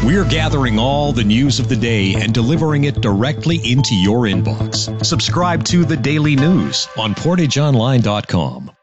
We're gathering all the news of the day and delivering it directly into your inbox. Subscribe to The Daily News on PortageOnline.com.